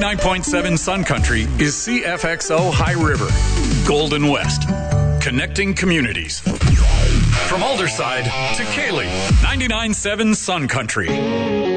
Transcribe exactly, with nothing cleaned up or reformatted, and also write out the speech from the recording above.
ninety-nine point seven Sun Country is C F X O High River, Golden West, connecting communities. From Alderside to Cayley, ninety-nine point seven Sun Country.